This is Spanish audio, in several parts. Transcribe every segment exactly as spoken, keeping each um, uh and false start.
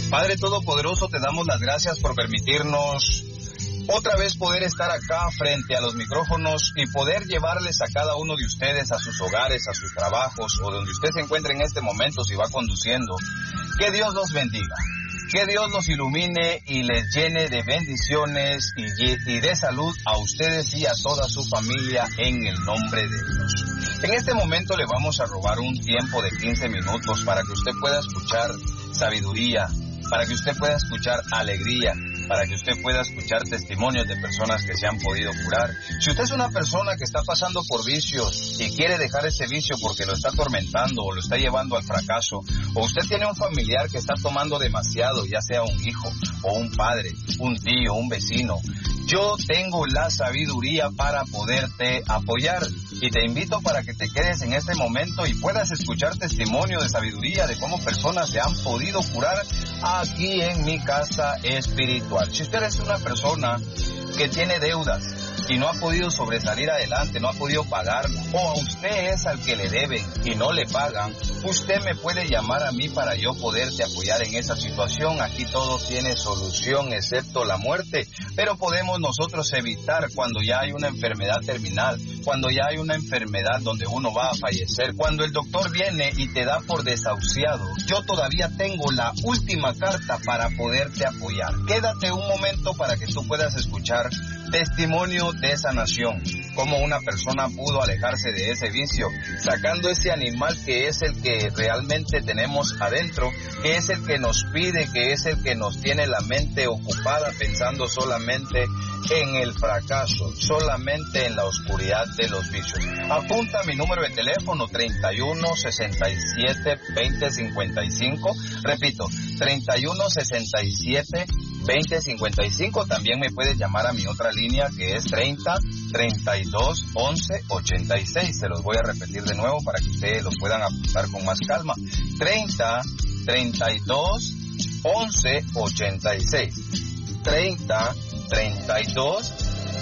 Padre Todopoderoso, te damos las gracias por permitirnos otra vez poder estar acá frente a los micrófonos y poder llevarles a cada uno de ustedes a sus hogares, a sus trabajos o donde usted se encuentre en este momento si va conduciendo. Que Dios los bendiga, que Dios los ilumine y les llene de bendiciones y, y de salud a ustedes y a toda su familia en el nombre de Dios. En este momento le vamos a robar un tiempo de quince minutos para que usted pueda escuchar sabiduría, para que usted pueda escuchar alegría, para que usted pueda escuchar testimonios de personas que se han podido curar. Si usted es una persona que está pasando por vicios y quiere dejar ese vicio porque lo está atormentando o lo está llevando al fracaso, o usted tiene un familiar que está tomando demasiado, ya sea un hijo o un padre, un tío, un vecino, yo tengo la sabiduría para poderte apoyar y te invito para que te quedes en este momento y puedas escuchar testimonio de sabiduría de cómo personas se han podido curar aquí en mi casa espiritual. Si usted es una persona que tiene deudas y no ha podido sobresalir adelante, no ha podido pagarla, o a usted es al que le deben y no le pagan, usted me puede llamar a mí para yo poderte apoyar en esa situación. Aquí todo tiene solución excepto la muerte, pero podemos nosotros evitar cuando ya hay una enfermedad terminal, cuando ya hay una enfermedad donde uno va a fallecer, cuando el doctor viene y te da por desahuciado. Yo todavía tengo la última carta para poderte apoyar. Quédate un momento para que tú puedas escuchar testimonio de sanación, cómo una persona pudo alejarse de ese vicio, sacando ese animal que es el que realmente tenemos adentro, que es el que nos pide, que es el que nos tiene la mente ocupada pensando solamente en el fracaso, solamente en la oscuridad de los vicios. Apunta mi número de teléfono treinta y uno, sesenta y siete, veinte, cincuenta y cinco, repito, treinta y uno, sesenta y siete, veinte, cincuenta y cinco. También me puedes llamar a mi otra línea que es treinta, treinta y dos, once, ochenta y seis. Se los voy a repetir de nuevo para que ustedes lo puedan apuntar con más calma. treinta, treinta y dos, once, ochenta y seis. treinta, treinta y dos,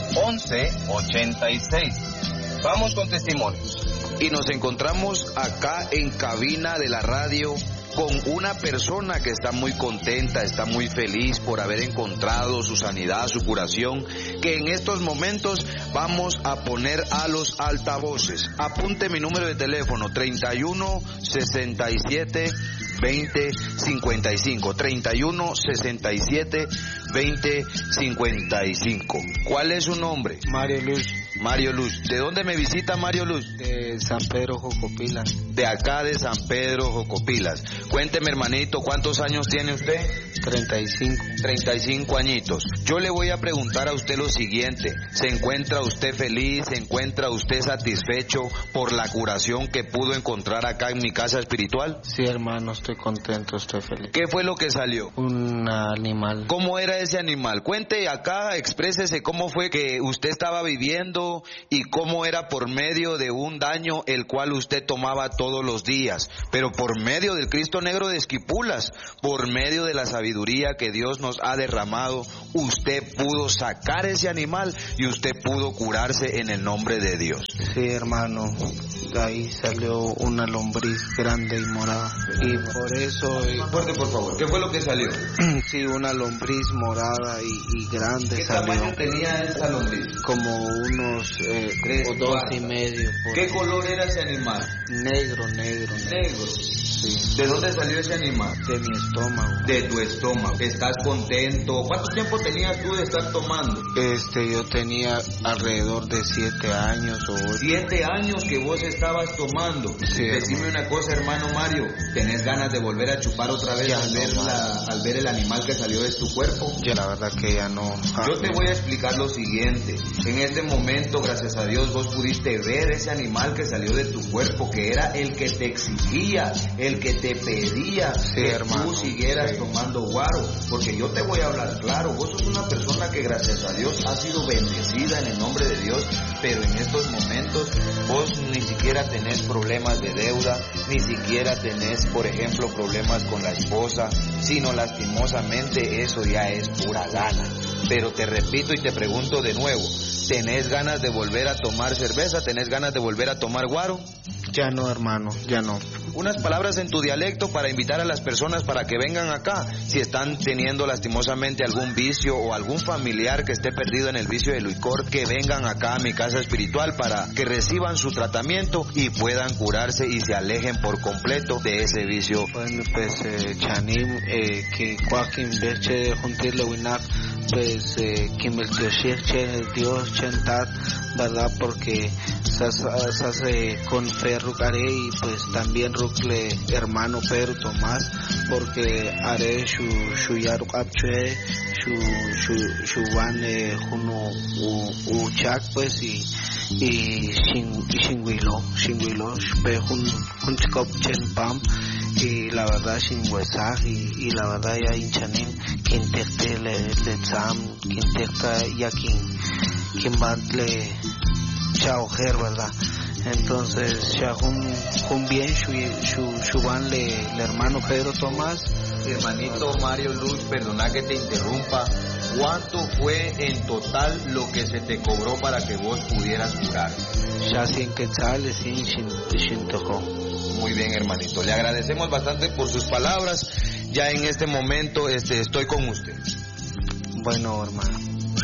once, ochenta y seis. Vamos con testimonios. Y nos encontramos acá en cabina de la radio con una persona que está muy contenta, está muy feliz por haber encontrado su sanidad, su curación, que en estos momentos vamos a poner a los altavoces. Apunte mi número de teléfono, treinta y uno, sesenta y siete, veinte, cincuenta y cinco, treinta y uno, sesenta y siete, veinte, cincuenta y cinco. ¿Cuál es su nombre? Mario Luz. Mario Luz. ¿De dónde me visita Mario Luz? De San Pedro Jocopilas. De acá de San Pedro Jocopilas. Cuénteme, hermanito, ¿cuántos años tiene usted? treinta y cinco. treinta y cinco añitos. Yo le voy a preguntar a usted lo siguiente. ¿Se encuentra usted feliz? ¿Se encuentra usted satisfecho por la curación que pudo encontrar acá en mi casa espiritual? Sí, hermano, estoy contento, estoy feliz. ¿Qué fue lo que salió? Un animal. ¿Cómo era ese animal? Cuente acá, exprésese cómo fue que usted estaba viviendo y cómo era por medio de un daño el cual usted tomaba todos los días, pero por medio del Cristo Negro de Esquipulas, por medio de la sabiduría que Dios nos ha derramado, usted pudo sacar ese animal y usted pudo curarse en el nombre de Dios. Sí, hermano, de ahí salió una lombriz grande y morada, y por eso... Fuerte, por favor, ¿qué fue lo que salió? Sí, una lombriz morada y, y grande. ¿Qué salió. tamaño tenía esa lombriz? Como unos eh, Tres, o dos cuatro. y medio. ¿Qué color era ese animal? Negro, negro, negro. Negro. Sí. ¿De dónde salió ese animal? De mi estómago. De tu estómago. ¿Estás contento? ¿Cuánto tiempo tenías tú de estar tomando? Este, yo tenía alrededor de siete años o ocho. Siete años que vos estabas tomando. Sí, Decime hermano. una cosa, hermano Mario. ¿Tenés ganas de volver a chupar otra vez Ya al, no, ver la, al ver el animal que salió de tu cuerpo? Ya la verdad que ya no. Yo te voy a explicar lo siguiente. En este momento, gracias a Dios, vos pudiste ver ese animal que salió de tu cuerpo, que era el que te exigía, el que te pedía Sí, que hermano, tú siguieras sí. tomando guaro. Porque yo te voy a hablar claro, vos sos una persona que gracias a Dios ha sido bendecida en el nombre de Dios, pero en estos momentos vos ni siquiera tenés problemas de deuda, ni siquiera tenés, por ejemplo, problemas con la esposa, sino lastimosamente eso ya es pura gana. Pero te repito y te pregunto de nuevo, ¿tenés ganas de volver a tomar cerveza? ¿Tenés ganas de volver a tomar guaro? Ya no, hermano, ya no. Unas palabras en tu dialecto para invitar a las personas para que vengan acá, si están teniendo lastimosamente algún vicio o algún familiar que esté perdido en el vicio del licor, que vengan acá a mi casa espiritual para que reciban su tratamiento y puedan curarse y se alejen por completo de ese vicio. Bueno, pues eh, chanim eh, que cualquier vez que juntarle winak, pues eh, que me el Dios chentat, verdad, porque se hace con fe rucaré y pues también rucle hermano Pedro Tomás, porque haré su su yaruk apche su su su van uno u chak pues y y sin sin huilo sin huilo pe un un chicop chen pam y la verdad sin huesaje y, y la verdad ya hinchanim quien te le le zam quien te ya quien quien va le chao her, verdad. Entonces ya un un bien su su su van le el hermano Pedro Tomás. Hermanito Mario Luz, perdona que te interrumpa. ¿Cuánto fue en total lo que se te cobró para que vos pudieras curar? Ya cien quetzales, sin sin tocó. Muy bien, hermanito. Le agradecemos bastante por sus palabras. Ya en este momento este estoy con usted. Bueno, hermano.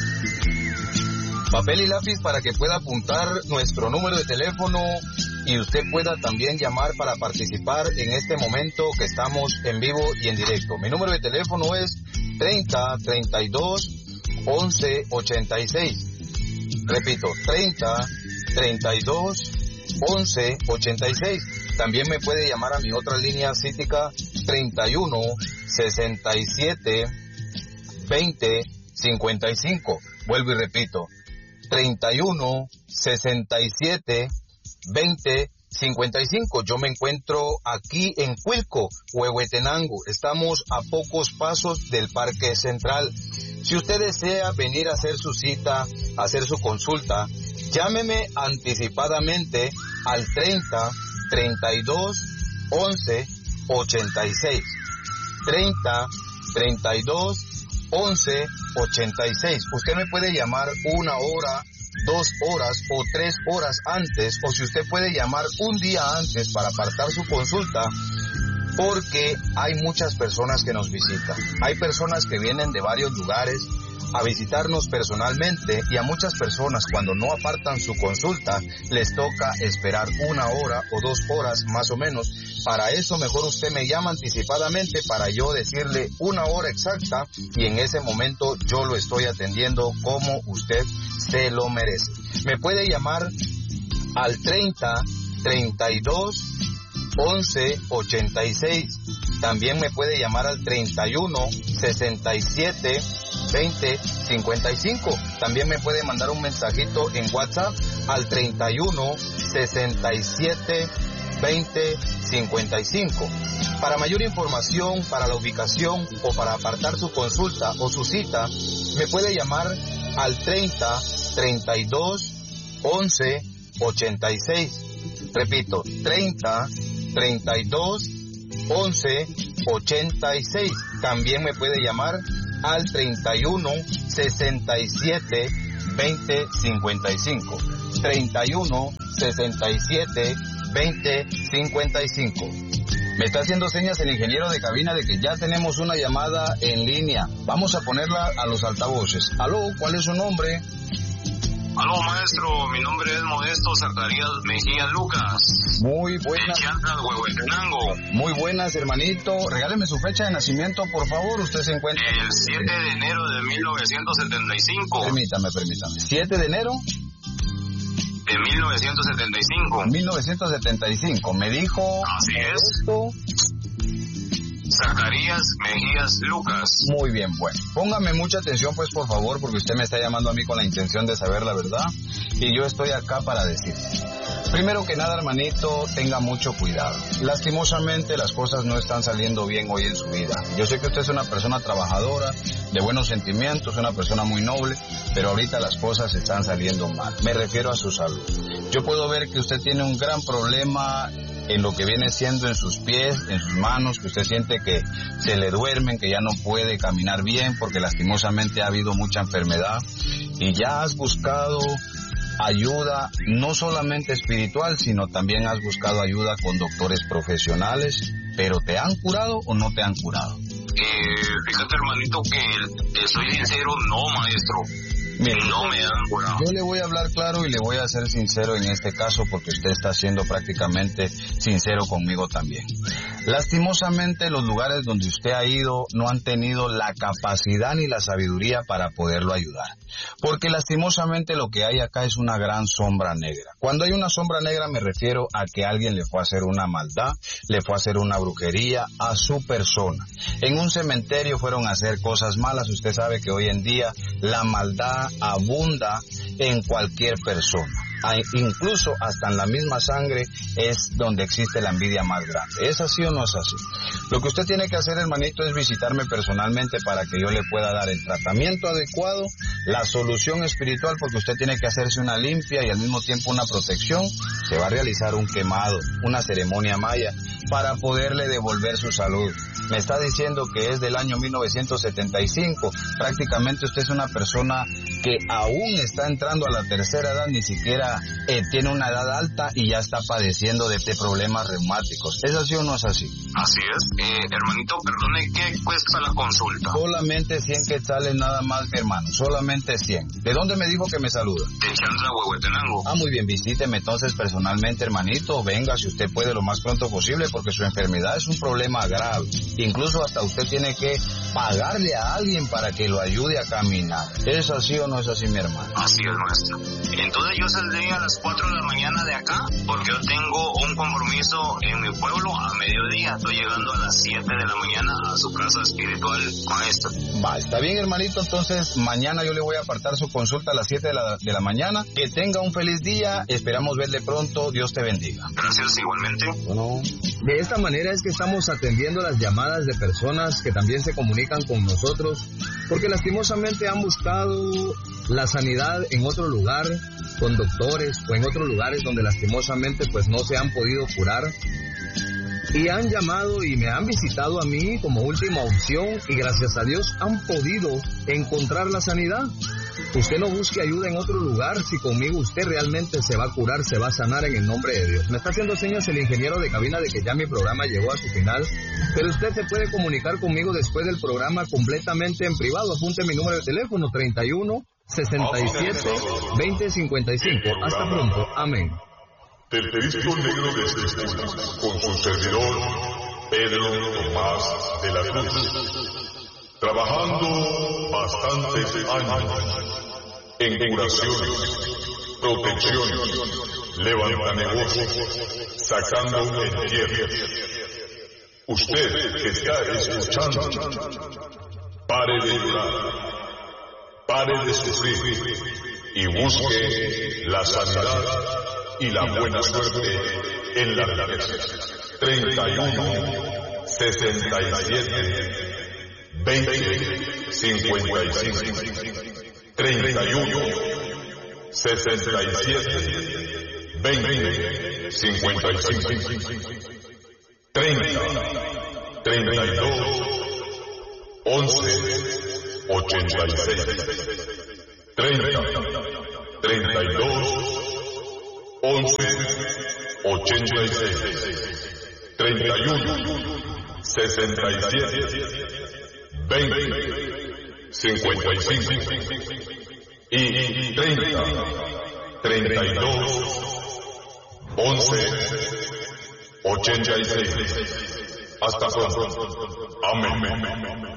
Papel y lápiz para que pueda apuntar nuestro número de teléfono y usted pueda también llamar para participar en este momento que estamos en vivo y en directo. Mi número de teléfono es treinta, treinta y dos, once, ochenta y seis. Repito, treinta, treinta y dos, once, ochenta y seis. También me puede llamar a mi otra línea cítica treinta y uno, sesenta y siete, veinte, cincuenta y cinco. Vuelvo y repito. treinta y uno, sesenta y siete, veinte, cincuenta y cinco. Yo me encuentro aquí en Cuilco, Huehuetenango. Estamos a pocos pasos del Parque Central. Si usted desea venir a hacer su cita, a hacer su consulta, llámeme anticipadamente al treinta, treinta y dos, once, ochenta y seis. treinta, treinta y dos, once, ochenta y seis. Usted me puede llamar una hora, dos horas o tres horas antes, o si usted puede llamar un día antes para apartar su consulta, porque hay muchas personas que nos visitan. Hay personas que vienen de varios lugares a visitarnos personalmente y a muchas personas cuando no apartan su consulta les toca esperar una hora o dos horas más o menos. Para eso mejor usted me llama anticipadamente para yo decirle una hora exacta y en ese momento yo lo estoy atendiendo como usted se lo merece. Me puede llamar al treinta, treinta y dos, once, ochenta y seis. También me puede llamar al treinta y uno, sesenta y siete, veinte, cincuenta y cinco. También me puede mandar un mensajito en WhatsApp al treinta y uno, sesenta y siete, veinte, cincuenta y cinco. Para mayor información, para la ubicación o para apartar su consulta o su cita, me puede llamar al treinta, treinta y dos, once, ochenta y seis. Repito, treinta, treinta y dos, once, ochenta y seis. También me puede llamar al treinta y uno, sesenta y siete, veinte, cincuenta y cinco. treinta y uno, sesenta y siete, veinte, cincuenta y cinco. Me está haciendo señas el ingeniero de cabina de que ya tenemos una llamada en línea. Vamos a ponerla a los altavoces. Aló, ¿cuál es su nombre? Aló, maestro, mi nombre es Modesto Zacarías Mejía Lucas. Muy buenas. De Chiantla, Huehuetenango. Muy buenas, hermanito. Regáleme su fecha de nacimiento, por favor. Usted se encuentra... El siete de enero de mil novecientos setenta y cinco. Permítame, permítame. ¿siete de enero? De mil novecientos setenta y cinco. mil novecientos setenta y cinco. Me dijo... Así es. Esto... Zacarías Mejías Lucas. Muy bien, bueno. Póngame mucha atención, pues, por favor, porque usted me está llamando a mí con la intención de saber la verdad. Y yo estoy acá para decir. Primero que nada, hermanito, tenga mucho cuidado. Lastimosamente, las cosas no están saliendo bien hoy en su vida. Yo sé que usted es una persona trabajadora, de buenos sentimientos, una persona muy noble, pero ahorita las cosas están saliendo mal. Me refiero a su salud. Yo puedo ver que usted tiene un gran problema en lo que viene siendo en sus pies, en sus manos, que usted siente que se le duermen, que ya no puede caminar bien porque lastimosamente ha habido mucha enfermedad y ya has buscado ayuda no solamente espiritual, sino también has buscado ayuda con doctores profesionales, pero ¿te han curado o no te han curado? Eh, fíjate, hermanito, que te soy sincero, no, maestro. Mire, no me han curado. Yo le voy a hablar claro y le voy a ser sincero en este caso porque usted está siendo prácticamente sincero conmigo también. Lastimosamente los lugares donde usted ha ido no han tenido la capacidad ni la sabiduría para poderlo ayudar. Porque lastimosamente lo que hay acá es una gran sombra negra. Cuando hay una sombra negra me refiero a que alguien le fue a hacer una maldad, le fue a hacer una brujería a su persona. En un cementerio fueron a hacer cosas malas. Usted sabe que hoy en día la maldad abunda en cualquier persona. Incluso hasta en la misma sangre es donde existe la envidia más grande. ¿Es así o no es así? Lo que usted tiene que hacer, hermanito, es visitarme personalmente para que yo le pueda dar el tratamiento adecuado, la solución espiritual, porque usted tiene que hacerse una limpia y al mismo tiempo una protección. Se va a realizar un quemado, una ceremonia maya, para poderle devolver su salud. Me está diciendo que es del año mil novecientos setenta y cinco. Prácticamente usted es una persona que aún está entrando a la tercera edad, ni siquiera eh, tiene una edad alta y ya está padeciendo de, de problemas reumáticos. ¿Es así o no es así? Así es. Eh, hermanito, perdone, ¿qué cuesta la consulta? Solamente cien quetzales nada más, mi hermano. Solamente cien. ¿De dónde me dijo que me saluda? De Chandra, Huehuetenango. Ah, muy bien. Visíteme entonces personalmente, hermanito. Venga, si usted puede, lo más pronto posible, porque su enfermedad es un problema grave. Incluso hasta usted tiene que pagarle a alguien para que lo ayude a caminar. ¿Es así o no es así, mi hermano? Así es, maestro. Entonces yo saldré a las cuatro de la mañana de acá, porque yo tengo un compromiso en mi pueblo a mediodía. Estoy llegando a las siete de la mañana a su casa espiritual con esto. Va, está bien, hermanito. Entonces mañana yo le voy a apartar su consulta a las siete de la, de la mañana. Que tenga un feliz día. Esperamos verle pronto. Dios te bendiga. Gracias, igualmente. Bueno, de esta manera es que estamos atendiendo las llamadas de personas que también se comunican con nosotros, porque lastimosamente han buscado la sanidad en otro lugar, con doctores o en otros lugares donde lastimosamente pues no se han podido curar, y han llamado y me han visitado a mí como última opción y gracias a Dios han podido encontrar la sanidad. Usted no busque ayuda en otro lugar, si conmigo usted realmente se va a curar, se va a sanar en el nombre de Dios. Me está haciendo señas el ingeniero de cabina de que ya mi programa llegó a su final, pero usted se puede comunicar conmigo después del programa completamente en privado. Apunte mi número de teléfono, treinta y uno, sesenta y siete, veinte, cincuenta y cinco. Hasta pronto. Amén. Del Cristo Negro de Escritura, con su servidor, Pedro Tomás de la Cruz. Trabajando bastantes años en curaciones, protecciones, levanta negocios, sacando un entierro. Usted que está escuchando, pare de llorar, pare de sufrir y busque la sanidad y la buena suerte en la riqueza. treinta y uno, sesenta y siete, veinte, cincuenta y cinco. treinta y uno, sesenta y siete, veinte, cincuenta y cinco. treinta, treinta y dos, once, ochenta y seis. treinta, treinta y dos, once, ochenta y seis. treinta y uno, sesenta y siete, veinte, cincuenta y cinco. Y treinta, treinta y dos, once, ochenta y seis. Hasta pronto. Amén.